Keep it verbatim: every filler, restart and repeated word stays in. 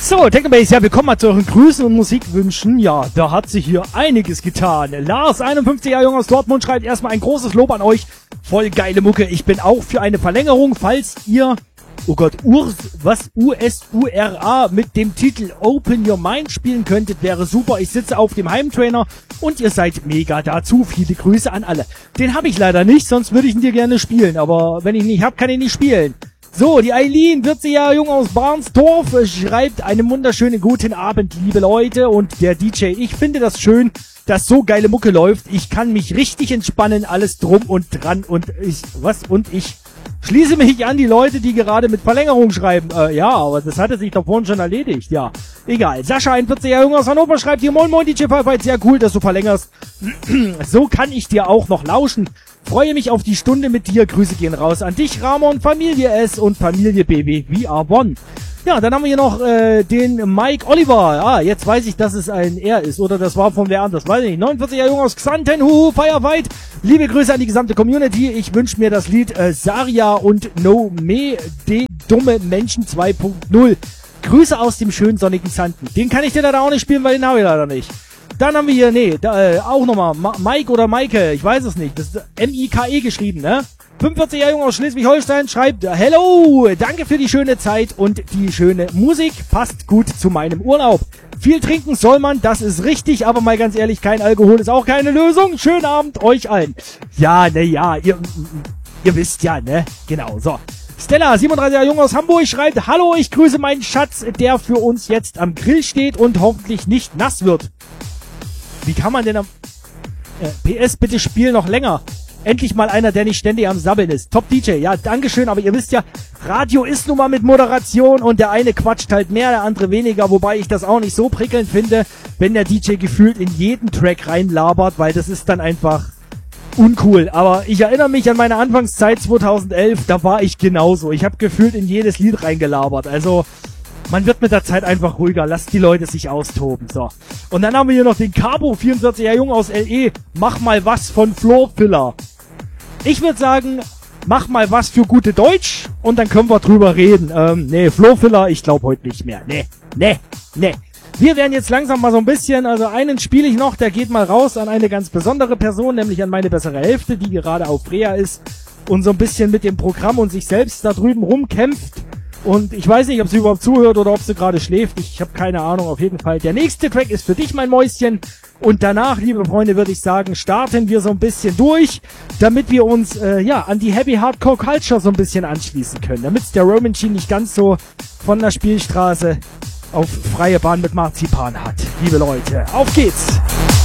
So, Technobase, ja, wir kommen mal zu euren Grüßen und Musikwünschen. Ja, da hat sich hier einiges getan. Lars, einundfünfzig Jahre jung aus Dortmund, schreibt erstmal ein großes Lob an euch. Voll geile Mucke. Ich bin auch für eine Verlängerung, falls ihr, oh Gott, Urs, was, U S U R A mit dem Titel Open Your Mind spielen könntet, wäre super. Ich sitze auf dem Heimtrainer und ihr seid mega dazu. Viele Grüße an alle. Den habe ich leider nicht, sonst würde ich ihn dir gerne spielen. Aber wenn ich ihn nicht habe, kann ich nicht spielen. So, die Eileen, vierzig Jahre jung aus Barnsdorf, schreibt einen wunderschönen guten Abend, liebe Leute. Und der D J, ich finde das schön, dass so geile Mucke läuft. Ich kann mich richtig entspannen, alles drum und dran. Und ich, was, und ich schließe mich an die Leute, die gerade mit Verlängerung schreiben. Äh, ja, aber das hatte sich doch vorhin schon erledigt, ja. Egal. Sascha, einundvierzig Jahre jung aus Hannover, schreibt hier, moin moin D J Five, sehr cool, dass du verlängerst. So kann ich dir auch noch lauschen. Freue mich auf die Stunde mit dir. Grüße gehen raus an dich, Ramon, Familie S und Familie B W V R One. Ja, dann haben wir hier noch äh, den Mike Oliver. Ah, jetzt weiß ich, dass es ein R ist. Oder das war von wer anders. Weiß ich nicht. neunundvierzig Jahre jung aus Xanten. Huhu, Firefight. Liebe Grüße an die gesamte Community. Ich wünsche mir das Lied äh, Saria und No Me de Dumme Menschen zwei punkt null. Grüße aus dem schönen sonnigen Xanten. Den kann ich dir leider auch nicht spielen, weil den habe ich leider nicht. Dann haben wir hier, nee, da, äh, auch nochmal, Ma- Mike oder Maike, ich weiß es nicht, das ist M I K E geschrieben, ne? fünfundvierzig Jahre jung aus Schleswig-Holstein schreibt, hello, danke für die schöne Zeit und die schöne Musik, passt gut zu meinem Urlaub. Viel trinken soll man, das ist richtig, aber mal ganz ehrlich, kein Alkohol ist auch keine Lösung. Schönen Abend euch allen. Ja, ne, ja, ihr, ihr wisst ja, ne? Genau, so. Stella, siebenunddreißig Jahre jung aus Hamburg, schreibt, hallo, ich grüße meinen Schatz, der für uns jetzt am Grill steht und hoffentlich nicht nass wird. Wie kann man denn am... Äh, P S, bitte spiel noch länger. Endlich mal einer, der nicht ständig am Sabbeln ist. Top D J, ja, dankeschön, aber ihr wisst ja, Radio ist nun mal mit Moderation und der eine quatscht halt mehr, der andere weniger, wobei ich das auch nicht so prickelnd finde, wenn der D J gefühlt in jeden Track reinlabert, weil das ist dann einfach uncool. Aber ich erinnere mich an meine Anfangszeit zweitausendelf, da war ich genauso. Ich habe gefühlt in jedes Lied reingelabert, also... Man wird mit der Zeit einfach ruhiger. Lasst die Leute sich austoben. So. Und dann haben wir hier noch den Cabo, vierundvierzig Jahre jung aus L E. Mach mal was von Floorfiller. Ich würde sagen, mach mal was für gute Deutsch und dann können wir drüber reden. Ähm, nee, Floorfiller, ich glaube heute nicht mehr. Nee, nee, nee. Wir werden jetzt langsam mal so ein bisschen, also einen spiele ich noch, der geht mal raus an eine ganz besondere Person, nämlich an meine bessere Hälfte, die gerade auf Reha ist und so ein bisschen mit dem Programm und sich selbst da drüben rumkämpft. Und ich weiß nicht, ob sie überhaupt zuhört oder ob sie gerade schläft. Ich habe keine Ahnung, auf jeden Fall. Der nächste Track ist für dich, mein Mäuschen. Und danach, liebe Freunde, würde ich sagen, starten wir so ein bisschen durch, damit wir uns äh, ja an die Heavy Hardcore Culture so ein bisschen anschließen können. Damit es der Roman Jean nicht ganz so von der Spielstraße auf freie Bahn mit Marzipan hat. Liebe Leute, auf geht's!